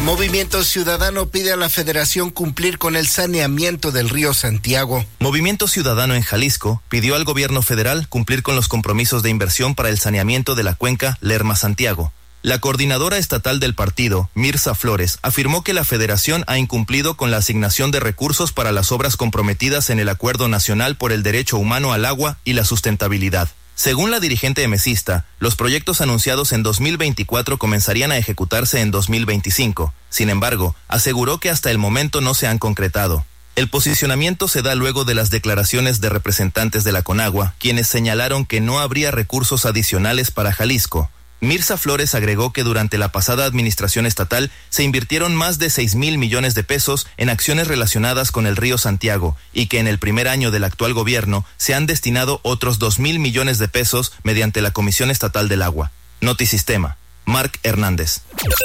Movimiento Ciudadano pide a la Federación cumplir con el saneamiento del río Santiago. Movimiento Ciudadano en Jalisco pidió al gobierno federal cumplir con los compromisos de inversión para el saneamiento de la cuenca Lerma-Santiago. La coordinadora estatal del partido, Mirza Flores, afirmó que la Federación ha incumplido con la asignación de recursos para las obras comprometidas en el Acuerdo Nacional por el Derecho Humano al Agua y la Sustentabilidad. Según la dirigente emesista, los proyectos anunciados en 2024 comenzarían a ejecutarse en 2025. Sin embargo, aseguró que hasta el momento no se han concretado. El posicionamiento se da luego de las declaraciones de representantes de la Conagua, quienes señalaron que no habría recursos adicionales para Jalisco. Mirza Flores agregó que durante la pasada administración estatal se invirtieron más de 6,000 millones de pesos en acciones relacionadas con el río Santiago y que en el primer año del actual gobierno se han destinado otros 2,000 millones de pesos mediante la Comisión Estatal del Agua. Notisistema, Marc Hernández.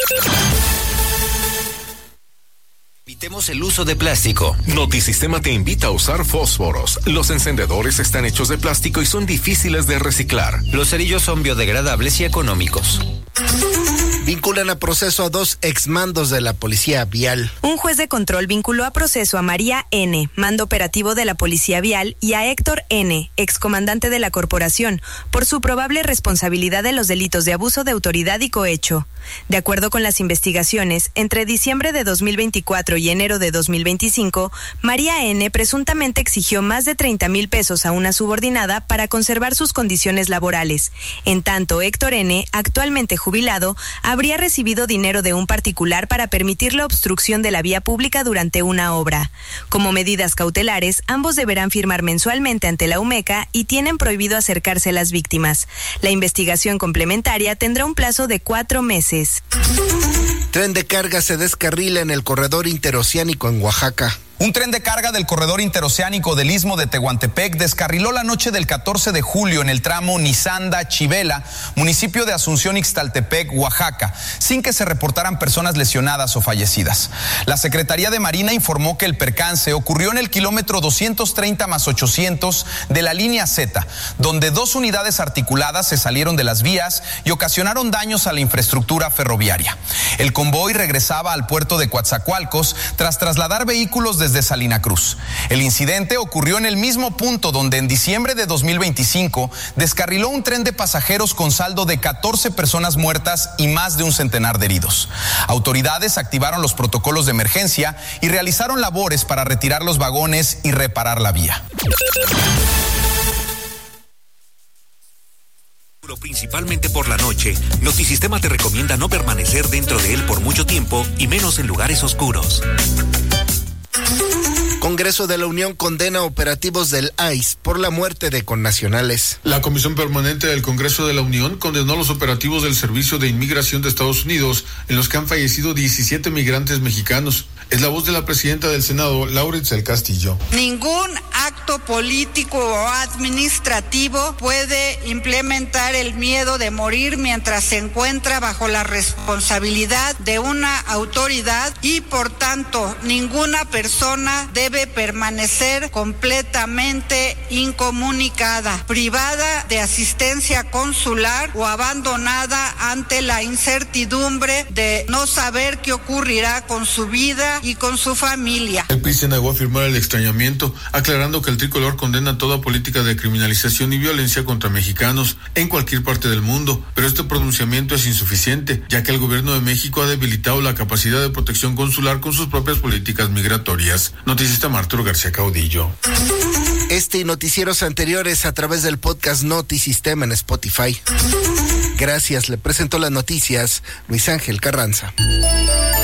Evitemos el uso de plástico. Notisistema te invita a usar fósforos. Los encendedores están hechos de plástico y son difíciles de reciclar. Los cerillos son biodegradables y económicos. Vinculan a proceso a 2 exmandos de la Policía Vial. Un juez de control vinculó a proceso a María N., mando operativo de la Policía Vial, y a Héctor N., excomandante de la corporación, por su probable responsabilidad en los delitos de abuso de autoridad y cohecho. De acuerdo con las investigaciones, entre diciembre de 2024 y enero de 2025, María N. presuntamente exigió más de 30,000 pesos a una subordinada para conservar sus condiciones laborales. En tanto, Héctor N., actualmente jubilado, habría recibido dinero de un particular para permitir la obstrucción de la vía pública durante una obra. Como medidas cautelares, ambos deberán firmar mensualmente ante la UMECA y tienen prohibido acercarse a las víctimas. La investigación complementaria tendrá un plazo de 4 meses. Tren de carga se descarrila en el corredor interoceánico en Oaxaca. Un tren de carga del corredor interoceánico del Istmo de Tehuantepec descarriló la noche del 14 de julio en el tramo Nizanda-Chivela, municipio de Asunción Ixtaltepec, Oaxaca, sin que se reportaran personas lesionadas o fallecidas. La Secretaría de Marina informó que el percance ocurrió en el kilómetro 230+800 de la línea Z, donde 2 unidades articuladas se salieron de las vías y ocasionaron daños a la infraestructura ferroviaria. El convoy regresaba al puerto de Coatzacoalcos tras trasladar vehículos desde Salina Cruz. El incidente ocurrió en el mismo punto donde en diciembre de 2025 descarriló un tren de pasajeros con saldo de 14 personas muertas y más de un centenar de heridos. Autoridades activaron los protocolos de emergencia y realizaron labores para retirar los vagones y reparar la vía. Principalmente por la noche, Notisistema te recomienda no permanecer dentro de él por mucho tiempo y menos en lugares oscuros. Congreso de la Unión condena operativos del ICE por la muerte de connacionales. La Comisión Permanente del Congreso de la Unión condenó los operativos del Servicio de Inmigración de Estados Unidos en los que han fallecido 17 migrantes mexicanos. Es la voz de la presidenta del Senado, Laurence del Castillo. Ningún acto político o administrativo puede implementar el miedo de morir mientras se encuentra bajo la responsabilidad de una autoridad y, por tanto, ninguna persona debe permanecer completamente incomunicada, privada de asistencia consular o abandonada ante la incertidumbre de no saber qué ocurrirá con su vida y con su familia. El PRI se negó a firmar el extrañamiento, aclarando que el tricolor condena toda política de criminalización y violencia contra mexicanos en cualquier parte del mundo, pero este pronunciamiento es insuficiente, ya que el gobierno de México ha debilitado la capacidad de protección consular con sus propias políticas migratorias. Notisistema Arturo García Caudillo. Este y noticieros anteriores a través del podcast Notisistema en Spotify. Gracias, le presento las noticias Luis Ángel Carranza.